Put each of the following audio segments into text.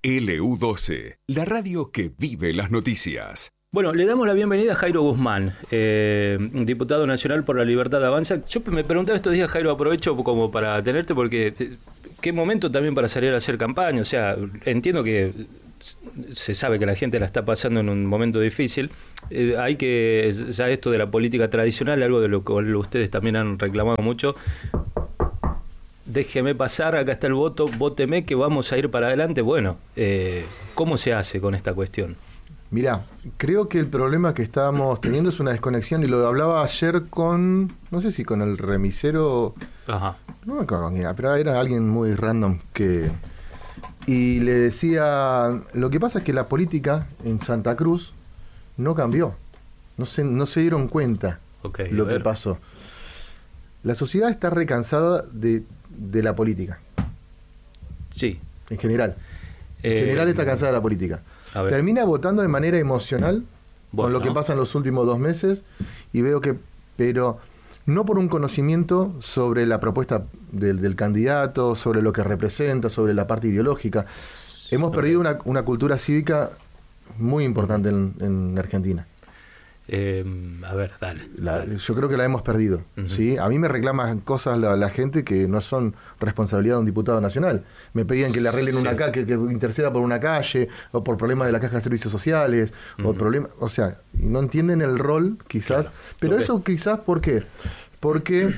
LU12, la radio que vive las noticias. Bueno, le damos la bienvenida a Jairo Guzmán, diputado nacional por la Libertad Avanza. Yo me preguntaba estos días, Jairo, aprovecho como para tenerte porque qué momento también para salir a hacer campaña. O sea, entiendo que se sabe que la gente la está pasando en un momento difícil. Hay que, ya esto de la política tradicional, algo de lo que ustedes también han reclamado mucho. Déjeme pasar, acá está el voto, vóteme que vamos a ir para adelante. Bueno, ¿cómo se hace con esta cuestión? Mirá, creo que el problema que estábamos teniendo es una desconexión, y lo hablaba ayer con, no sé si con el remisero, Ajá. no me acuerdo quién era, pero era alguien muy random y le decía, lo que pasa es que la política en Santa Cruz no cambió, no se dieron cuenta lo que pasó. La sociedad está recansada de la política. Sí. En general. En general está cansada de la política. Termina votando de manera emocional con lo que pasa en los últimos 2 meses, y veo que, pero no por un conocimiento sobre la propuesta del candidato, sobre lo que representa, sobre la parte ideológica. Hemos perdido una cultura cívica muy importante en Argentina. A ver, dale. Yo creo que la hemos perdido. ¿Sí? A mí me reclaman cosas la gente que no son responsabilidad de un diputado nacional. Me pedían que le arreglen una calle, que interceda por una calle, o por problemas de la Caja de Servicios Sociales, o problemas, o sea, y no entienden el rol, quizás. Claro. Pero eso quizás, ¿por qué? Porque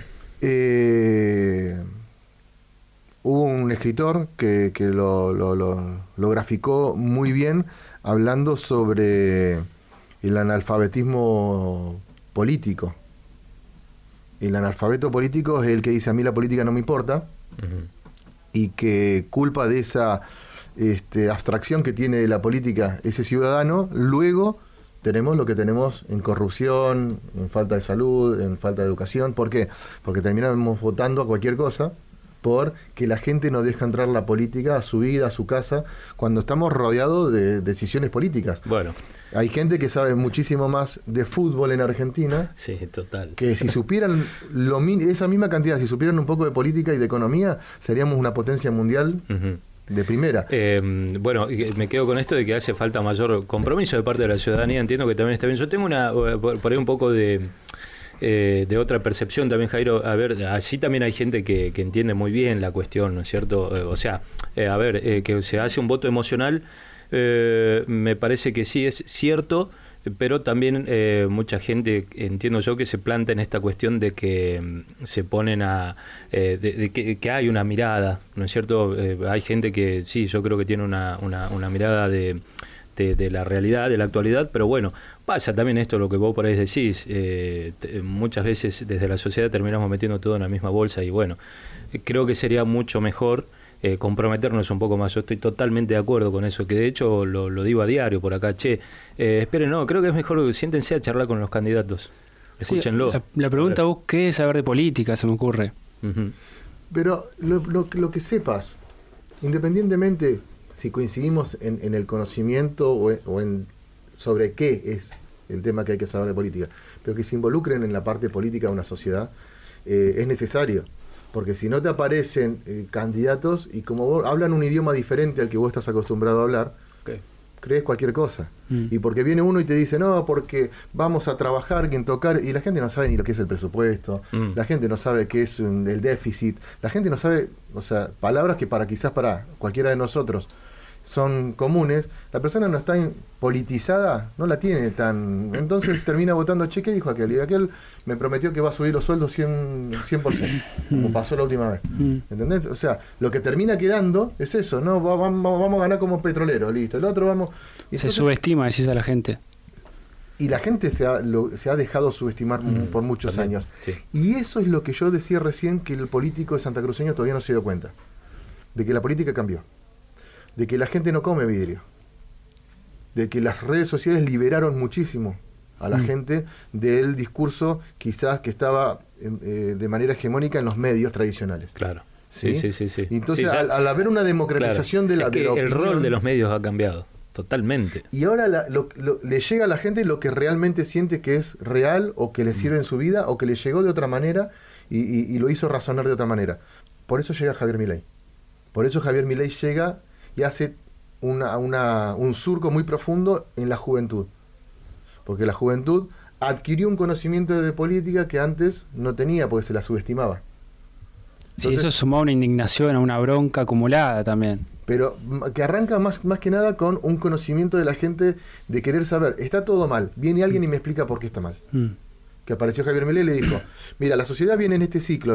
hubo un escritor que lo graficó muy bien, hablando sobre el analfabetismo político. El analfabeto político es el que dice: a mí la política no me importa, y que culpa de esa abstracción que tiene de la política ese ciudadano, luego tenemos lo que tenemos en corrupción, en falta de salud, en falta de educación. ¿Por qué? Porque terminamos votando a cualquier cosa, porque la gente no deja entrar la política a su vida, a su casa, cuando estamos rodeados de decisiones políticas. Bueno, hay gente que sabe muchísimo más de fútbol en Argentina. Sí, total. Que si supieran esa misma cantidad, si supieran un poco de política y de economía, seríamos una potencia mundial de primera. Bueno, me quedo con esto de que hace falta mayor compromiso de parte de la ciudadanía. Entiendo que también está bien. Yo tengo por ahí un poco de otra percepción también, Jairo. A ver, así también hay gente que entiende muy bien la cuestión, ¿no es cierto? O sea, que se hace un voto emocional, me parece que sí es cierto, pero también mucha gente, entiendo yo, que se planta en esta cuestión de que se ponen que hay una mirada, ¿no es cierto? Hay gente que sí, yo creo que tiene una mirada de la realidad, de la actualidad, pero bueno, pasa también esto, lo que vos por ahí decís, muchas veces desde la sociedad terminamos metiendo todo en la misma bolsa, y bueno, creo que sería mucho mejor comprometernos un poco más. Yo estoy totalmente de acuerdo con eso, que de hecho lo digo a diario por acá. Esperen, no, creo que es mejor, siéntense a charlar con los candidatos, escúchenlo. Sí, la pregunta, vos, ¿qué es saber de política? Se me ocurre. Pero lo que sepas, independientemente si coincidimos en el conocimiento o en sobre qué es el tema que hay que saber de política, pero que se involucren en la parte política de una sociedad, es necesario. Porque si no te aparecen candidatos, y como vos hablan un idioma diferente al que vos estás acostumbrado a hablar, crees cualquier cosa. Y porque viene uno y te dice, no, porque vamos a trabajar, que en tocar, y la gente no sabe ni lo que es el presupuesto, la gente no sabe qué es el déficit, la gente no sabe, o sea, palabras que quizás para cualquiera de nosotros son comunes, la persona no está politizada, no la tiene tan... Entonces termina votando, che, ¿qué dijo aquel? Y aquel me prometió que va a subir los sueldos 100%, como pasó la última vez. ¿Entendés? O sea, lo que termina quedando es eso, ¿no? Vamos a ganar como petrolero, listo. El otro vamos... Y se subestima, decís, a la gente. Y la gente se ha dejado subestimar por muchos años. Sí. Y eso es lo que yo decía recién, que el político de santacruceño todavía no se dio cuenta. De que la política cambió. De que la gente no come vidrio, de que las redes sociales liberaron muchísimo a la gente del discurso quizás que estaba de manera hegemónica en los medios tradicionales. Claro. Sí. Entonces, sí, al haber una democratización de la opinión, el rol de los medios ha cambiado totalmente. Y ahora le llega a la gente lo que realmente siente que es real, o que le sirve en su vida, o que le llegó de otra manera y lo hizo razonar de otra manera. Por eso llega Javier Milei. Por eso Javier Milei llega y hace un surco muy profundo en la juventud. Porque la juventud adquirió un conocimiento de política que antes no tenía porque se la subestimaba. Sí, eso sumó a una indignación, a una bronca acumulada también. Pero que arranca más que nada con un conocimiento de la gente de querer saber, está todo mal, viene alguien y me explica por qué está mal. Que apareció Javier Milei y le dijo, mira, la sociedad viene en este ciclo